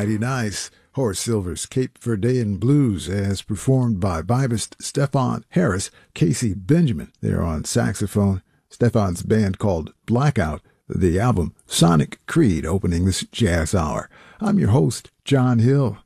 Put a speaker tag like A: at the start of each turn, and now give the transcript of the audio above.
A: Mighty nice. Horace Silver's Cape Verdean Blues as performed by vibist Stefan Harris, Casey Benjamin. They're on saxophone. Stefan's band called Blackout. The album Sonic Creed opening this jazz hour. I'm your host, John Hill.